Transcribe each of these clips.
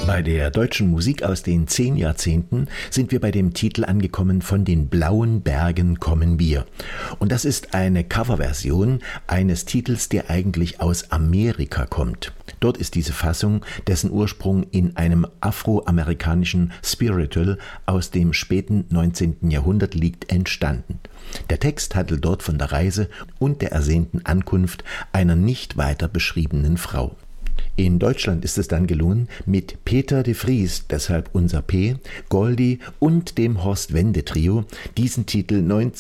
Bei der deutschen Musik aus den 10 Jahrzehnten sind wir bei dem Titel angekommen: Von den blauen Bergen kommen wir. Und das ist eine Coverversion eines Titels, der eigentlich aus Amerika kommt. Dort ist diese Fassung, dessen Ursprung in einem afroamerikanischen Spiritual aus dem späten 19. Jahrhundert liegt, entstanden. Der Text handelt dort von der Reise und der ersehnten Ankunft einer nicht weiter beschriebenen Frau. In Deutschland ist es dann gelungen, mit Peter de Vries, deshalb unser P, Goldie und dem Horst Wende Trio diesen Titel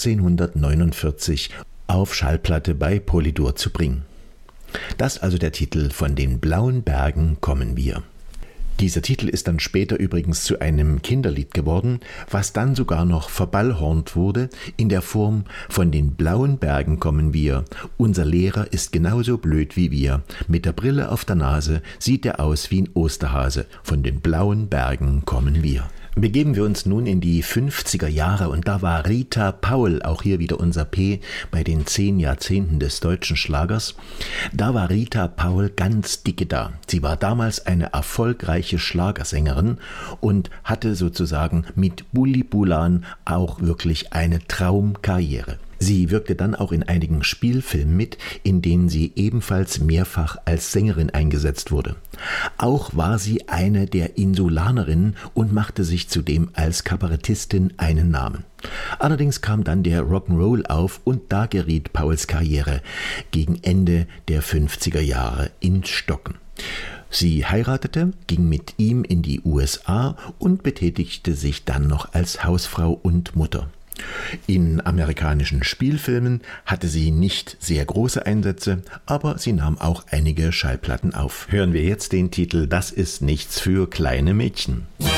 1949 auf Schallplatte bei Polydor zu bringen. Das also der Titel: Von den blauen Bergen kommen wir. Dieser Titel ist dann später übrigens zu einem Kinderlied geworden, was dann sogar noch verballhornt wurde in der Form: Von den blauen Bergen kommen wir, unser Lehrer ist genauso blöd wie wir, mit der Brille auf der Nase sieht er aus wie ein Osterhase, von den blauen Bergen kommen wir. Begeben wir uns nun in die 50er Jahre und da war Rita Paul, auch hier wieder unser P, bei den 10 Jahrzehnten des deutschen Schlagers. Da war Rita Paul ganz dicke da. Sie war damals eine erfolgreiche Schlagersängerin und hatte sozusagen mit Bulli Bulan auch wirklich eine Traumkarriere. Sie wirkte dann auch in einigen Spielfilmen mit, in denen sie ebenfalls mehrfach als Sängerin eingesetzt wurde. Auch war sie eine der Insulanerinnen und machte sich zudem als Kabarettistin einen Namen. Allerdings kam dann der Rock'n'Roll auf und da geriet Pauls Karriere gegen Ende der 50er Jahre ins Stocken. Sie heiratete, ging mit ihm in die USA und betätigte sich dann noch als Hausfrau und Mutter. In amerikanischen Spielfilmen hatte sie nicht sehr große Einsätze, aber sie nahm auch einige Schallplatten auf. Hören wir jetzt den Titel: Das ist nichts für kleine Mädchen.